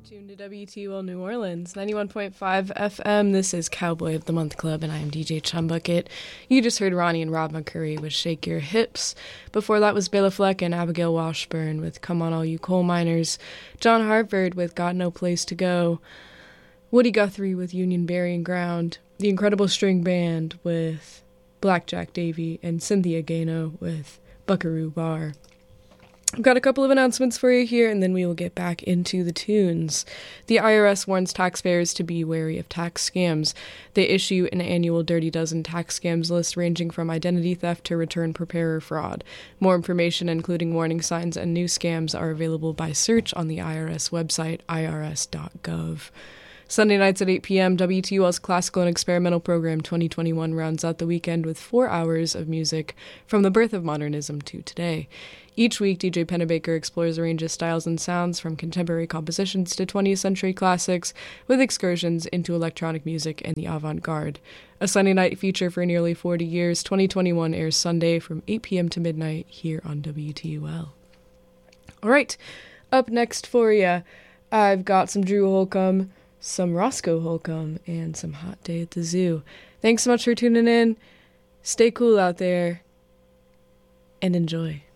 Tuned to WTUL New Orleans, 91.5 FM. This is Cowboy of the Month Club, and I am DJ Chumbucket. You just heard Ronnie and Rob McCurry with Shake Your Hips. Before that was Bela Fleck and Abigail Washburn with Come On All You Coal Miners. John Hartford with Got No Place to Go. Woody Guthrie with Union Burying Ground. The Incredible String Band with Blackjack Davy. And Cynthia Gano with Buckaroo Bar. I've got a couple of announcements for you here, and then we will get back into the tunes. The IRS warns taxpayers to be wary of tax scams. They issue an annual Dirty Dozen tax scams list ranging from identity theft to return preparer fraud. More information, including warning signs and new scams, are available by search on the IRS website, irs.gov. Sunday nights at 8 p.m., WTUL's Classical and Experimental Program 2021 rounds out the weekend with 4 hours of music from the birth of modernism to today. Each week, DJ Pennebaker explores a range of styles and sounds from contemporary compositions to 20th century classics, with excursions into electronic music and the avant-garde. A Sunday night feature for nearly 40 years, 2021 airs Sunday from 8 p.m. to midnight here on WTUL. All right, up next for you, I've got some Drew Holcomb, some Roscoe Holcomb, and some Hot Day at the Zoo. Thanks so much for tuning in. Stay cool out there, and enjoy.